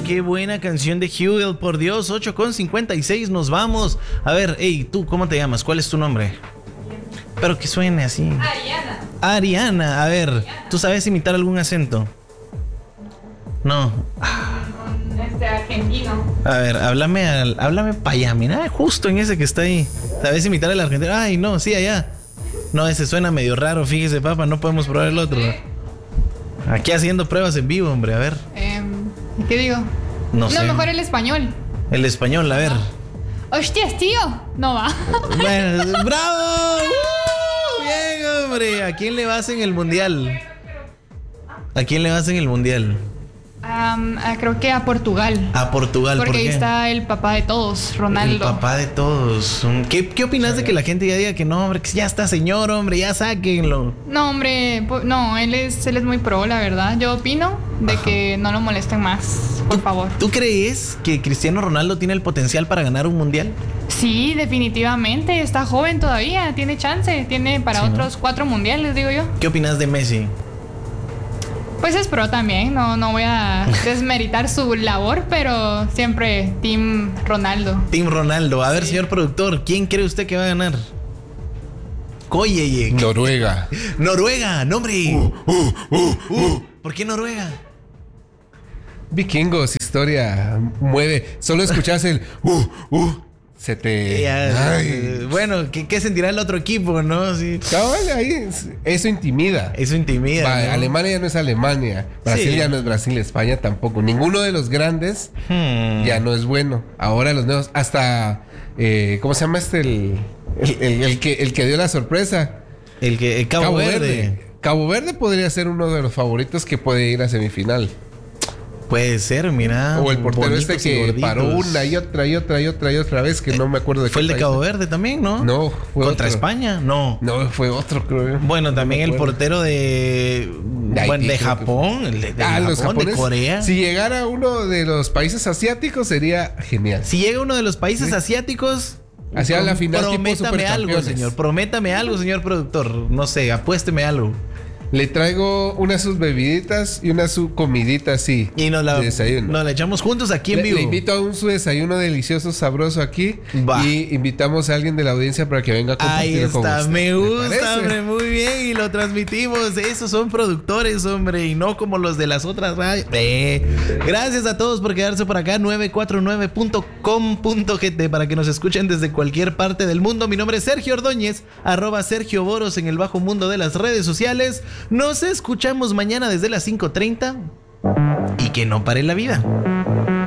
qué buena canción de Hugel, por Dios. 8:56, nos vamos. A ver, hey, tú, ¿cómo te llamas? ¿Cuál es tu nombre? Pero que suene así. Ariana, a ver, ¿tú sabes imitar algún acento? No. Argentino. A ver, háblame para allá, mira, justo en ese que está ahí. ¿Sabes imitar el argentino? Ay, no, sí, allá. No, ese suena medio raro, fíjese, papá, no podemos probar el otro. Aquí haciendo pruebas en vivo, hombre, a ver. ¿Qué digo? No sé. Mejor el español. El español, a ver. ¡Hostias, tío! No va. Bueno, ¡bravo! Bien, hombre. ¿A quién le vas en el mundial? ¿A quién le vas en el mundial? Creo que a Portugal. A Portugal, porque ¿por qué? ahí está el papá de todos, Ronaldo. El papá de todos. ¿Qué opinas de que la gente ya diga que no, hombre, que ya está señor, hombre, ya sáquenlo? No, hombre, no, él es muy pro, la verdad. Yo opino de que no lo molesten más, por favor. ¿Tú crees que Cristiano Ronaldo tiene el potencial para ganar un mundial? Sí, definitivamente. Está joven todavía, tiene chance. Tiene para otros 4 mundiales, digo yo. ¿Qué opinas de Messi? Pues es pro también, no voy a desmeritar su labor, pero siempre Team Ronaldo. Team Ronaldo. A ver, señor productor, ¿quién cree usted que va a ganar? Koyeye. Noruega. Noruega, nombre. ¿Por qué Noruega? Vikingos, historia, mueve. Solo escuchas el se te... Bueno, ¿qué sentirá el otro equipo, no? Sí. Cabal, ahí eso intimida. Eso intimida, Va, ¿no? Alemania ya no es Alemania. Brasil ya no es Brasil. España tampoco. Ninguno de los grandes ya no es bueno. Ahora los nuevos, hasta ¿cómo se llama el que dio la sorpresa? El Cabo Verde. Cabo Verde podría ser uno de los favoritos que puede ir a semifinal. Puede ser, mira. O el portero este que paró una y otra vez, que no me acuerdo de qué. Fue el de Cabo Verde también, ¿no? No, fue ¿Contra otro. España? No. No, fue otro, creo. Bueno, también el portero de Japón, los japoneses, de Corea. Si llegara uno de los países asiáticos sería genial. Si llega uno de los países asiáticos, hacia la final, prométame algo, señor. Prométame algo, señor productor. No sé, apuésteme algo. Le traigo unas sus bebiditas y una su comidita así. Y nos la echamos juntos aquí en vivo. Le invito a un su desayuno delicioso, sabroso aquí. Va. Y invitamos a alguien de la audiencia para que venga a compartir con usted. Me gusta, hombre, muy bien. Y lo transmitimos. Esos son productores, hombre, y no como los de las otras radios. Gracias a todos por quedarse por acá. 949.com.gt para que nos escuchen desde cualquier parte del mundo. Mi nombre es Sergio Ordóñez, @Sergio Boros en el bajo mundo de las redes sociales. Nos escuchamos mañana desde las 5:30 y que no pare la vida.